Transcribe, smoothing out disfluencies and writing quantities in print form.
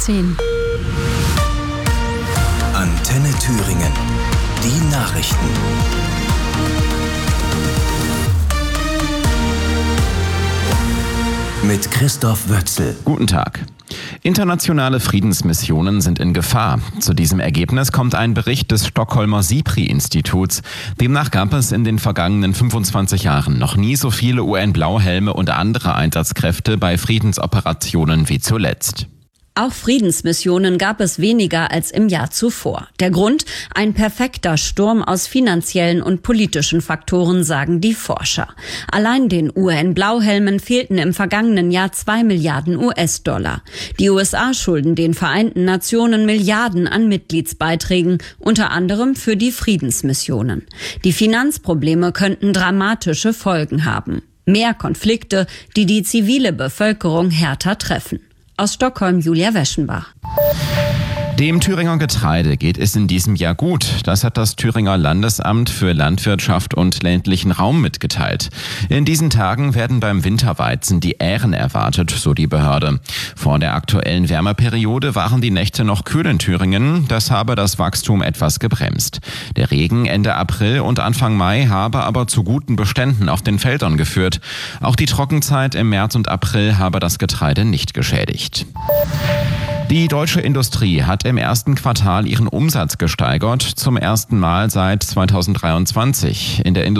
10. Antenne Thüringen. Die Nachrichten. Mit Christoph Wötzel. Guten Tag. Internationale Friedensmissionen sind in Gefahr. Zu diesem Ergebnis kommt ein Bericht des Stockholmer SIPRI-Instituts. Demnach gab es in den vergangenen 25 Jahren noch nie so viele UN-Blauhelme und andere Einsatzkräfte bei Friedensoperationen wie zuletzt. Auch Friedensmissionen gab es weniger als im Jahr zuvor. Der Grund? Ein perfekter Sturm aus finanziellen und politischen Faktoren, sagen die Forscher. Allein den UN-Blauhelmen fehlten im vergangenen Jahr 2 Milliarden US-Dollar. Die USA schulden den Vereinten Nationen Milliarden an Mitgliedsbeiträgen, unter anderem für die Friedensmissionen. Die Finanzprobleme könnten dramatische Folgen haben. Mehr Konflikte, die die zivile Bevölkerung härter treffen. Aus Stockholm, Julia Weschenbach. Dem Thüringer Getreide geht es in diesem Jahr gut. Das hat das Thüringer Landesamt für Landwirtschaft und ländlichen Raum mitgeteilt. In diesen Tagen werden beim Winterweizen die Ähren erwartet, so die Behörde. Vor der aktuellen Wärmeperiode waren die Nächte noch kühl in Thüringen. Das habe das Wachstum etwas gebremst. Der Regen Ende April und Anfang Mai habe aber zu guten Beständen auf den Feldern geführt. Auch die Trockenzeit im März und April habe das Getreide nicht geschädigt. Die deutsche Industrie hat im ersten Quartal ihren Umsatz gesteigert, zum ersten Mal seit 2023. In der